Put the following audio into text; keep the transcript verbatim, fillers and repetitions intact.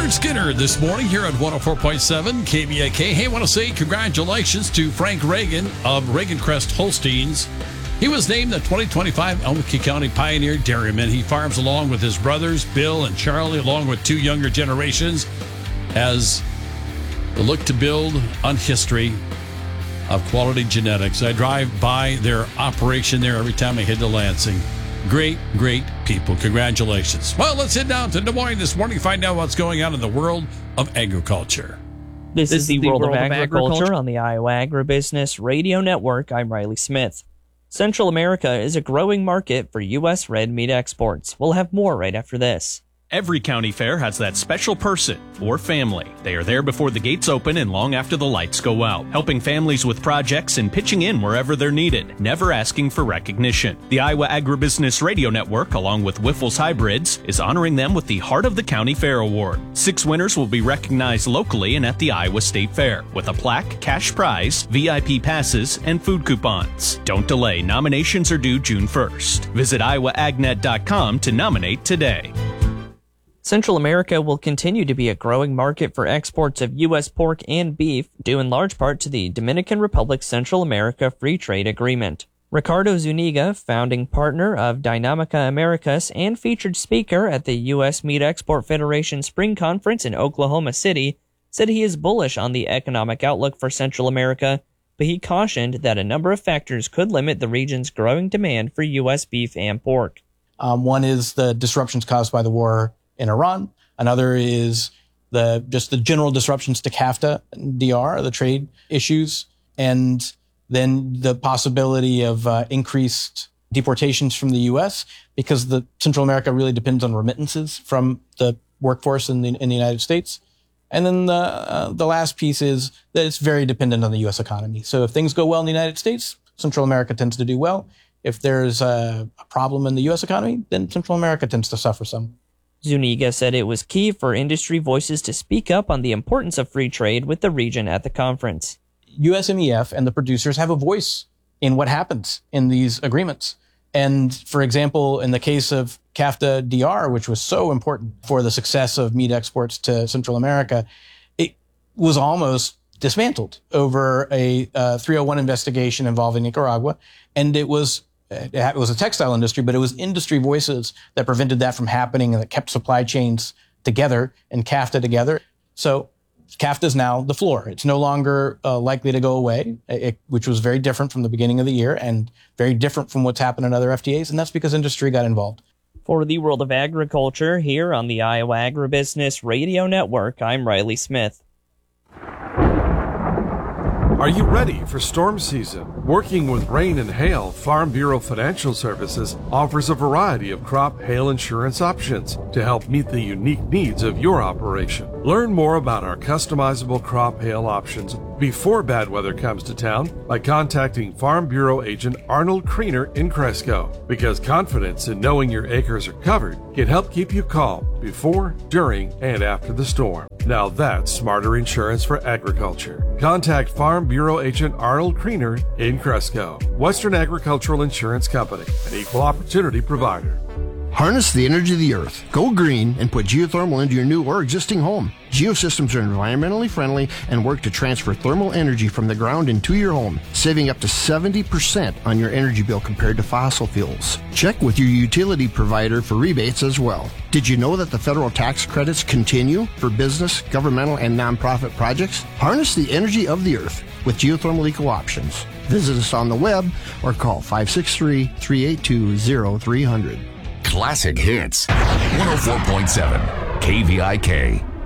Leonard Skinner this morning here at one oh four point seven K V I K. Hey, I want to say congratulations to Frank Reagan of Reagan Crest Holsteins. He was named the twenty twenty-five Elmwood County Pioneer Dairyman. He farms along with his brothers, Bill and Charlie, along with two younger generations, as they look to build on history of quality genetics. I drive by their operation there every time I head to Lansing. Great, great people. Congratulations. Well, let's head down to Des Moines this morning, find out what's going on in the world of agriculture. This, this is the, the World, World of, Agriculture, Agriculture on the Iowa Agribusiness Radio Network. I'm Riley Smith. Central America is a growing market for U S red meat exports. We'll have more right after this. Every county fair has that special person or family. They are there before the gates open and long after the lights go out, helping families with projects and pitching in wherever they're needed, never asking for recognition. The Iowa Agribusiness Radio Network, along with Wyffels Hybrids, is honoring them with the Heart of the County Fair Award. Six winners will be recognized locally and at the Iowa State Fair, with a plaque, cash prize, V I P passes, and food coupons. Don't delay. Nominations are due June first. Visit iowa ag net dot com to nominate today. Central America will continue to be a growing market for exports of U S pork and beef, due in large part to the Dominican Republic Central America Free Trade Agreement. Ricardo Zuniga, founding partner of Dynamica Americas and featured speaker at the U S Meat Export Federation Spring Conference in Oklahoma City, said he is bullish on the economic outlook for Central America, but he cautioned that a number of factors could limit the region's growing demand for U S beef and pork. Um, one is the disruptions caused by the war in Iran. Another is the just the general disruptions to CAFTA, D R, the trade issues, and then the possibility of uh, increased deportations from the U S because the Central America really depends on remittances from the workforce in the, in the United States. And then the uh, the last piece is that it's very dependent on the U S economy. So if things go well in the United States, Central America tends to do well. If there's a, a problem in the U S economy, then Central America tends to suffer some. Zuniga said it was key for industry voices to speak up on the importance of free trade with the region at the conference. U S M E F and the producers have a voice in what happens in these agreements. And for example, in the case of CAFTA D R, which was so important for the success of meat exports to Central America, it was almost dismantled over a uh, three oh one investigation involving Nicaragua. And it was It was a textile industry, but it was industry voices that prevented that from happening and that kept supply chains together and CAFTA together. So CAFTA is now the floor. It's no longer uh, likely to go away, it, which was very different from the beginning of the year and very different from what's happened in other F T As. And that's because industry got involved. For the World of Agriculture here on the Iowa Agribusiness Radio Network, I'm Riley Smith. Are you ready for storm season? Working with rain and hail, Farm Bureau Financial Services offers a variety of crop hail insurance options to help meet the unique needs of your operation. Learn more about our customizable crop hail options before bad weather comes to town by contacting Farm Bureau agent Arnold Kriener in Cresco, because confidence in knowing your acres are covered can help keep you calm before, during, and after the storm. Now that's smarter insurance for agriculture. Contact Farm Bureau agent Arnold Kriener in Cresco. Western Agricultural Insurance Company, an equal opportunity provider. Harness the energy of the earth. Go green and put geothermal into your new or existing home. Geosystems are environmentally friendly and work to transfer thermal energy from the ground into your home, saving up to seventy percent on your energy bill compared to fossil fuels. Check with your utility provider for rebates as well. Did you know that the federal tax credits continue for business, governmental, and nonprofit projects? Harness the energy of the earth with geothermal eco options. Visit us on the web or call five six three, three eight two, zero three zero zero. Classic Hits, one oh four point seven K V I K.